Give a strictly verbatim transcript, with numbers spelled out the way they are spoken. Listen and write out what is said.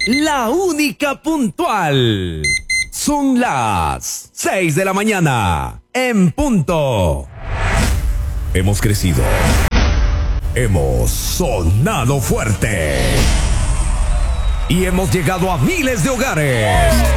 la única puntual. Son las seis de la mañana, en punto. Hemos crecido. Hemos sonado fuerte. Y hemos llegado a miles de hogares.